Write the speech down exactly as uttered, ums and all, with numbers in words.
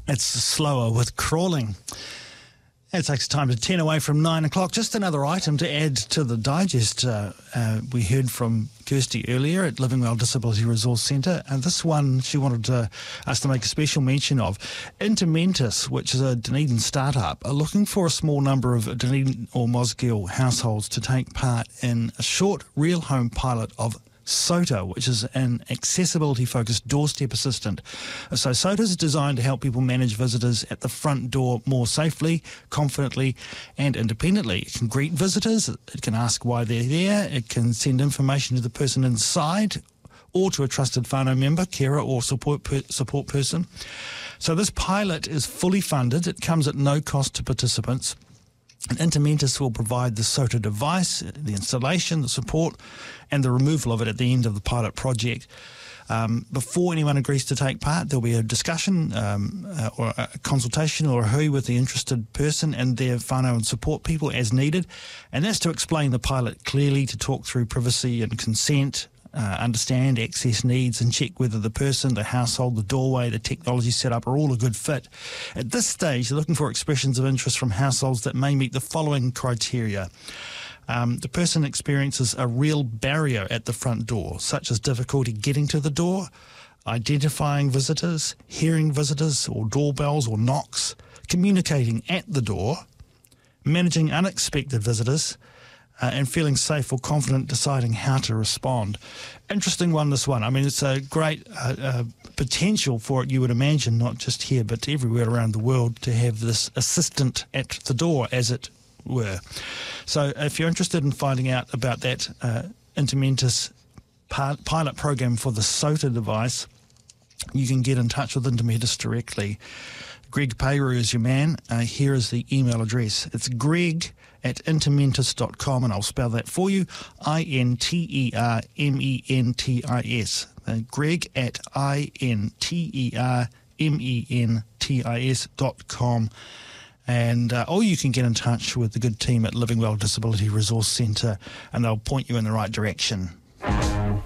It's slower with crawling. It takes time to ten away from nine o'clock. Just another item to add to the digest. Uh, uh, we heard from Kirsty earlier at Living Well Disability Resource Centre, and this one she wanted to, us to make a special mention of. Intermentis, which is a Dunedin startup, are looking for a small number of Dunedin or Mosgiel households to take part in a short real home pilot of SOTA, which is an accessibility-focused doorstep assistant. So SOTA is designed to help people manage visitors at the front door more safely, confidently and independently. It can greet visitors, it can ask why they're there, it can send information to the person inside or to a trusted whānau member, carer or support, per, support person. So this pilot is fully funded. It comes at no cost to participants. And Intermentis will provide the SOTA device, the installation, the support, and the removal of it at the end of the pilot project. Um, before anyone agrees to take part, there'll be a discussion um, uh, or a consultation or a hui with the interested person and their whānau and support people as needed. And that's to explain the pilot clearly, to talk through privacy and consent, Uh, understand access needs and check whether the person, the household, the doorway, the technology setup are all a good fit. At this stage, they're looking for expressions of interest from households that may meet the following criteria. Um, the person experiences a real barrier at the front door, such as difficulty getting to the door, identifying visitors, hearing visitors or doorbells or knocks, communicating at the door, managing unexpected visitors, Uh, and feeling safe or confident deciding how to respond. Interesting one, this one. I mean, it's a great uh, uh, potential for it, you would imagine, not just here, but everywhere around the world, to have this assistant at the door, as it were. So if you're interested in finding out about that uh, Intermentis pi- pilot program for the SOTA device, you can get in touch with Intermentis directly. Greg Payru is your man. Uh, here is the email address. It's greg at intermentis dot com, and I'll spell that for you. I N T E R M E N T I S. Uh, greg at I N T E R M E N T I S dot com. And, uh, or you can get in touch with the good team at Living Well Disability Resource Centre, and they'll point you in the right direction.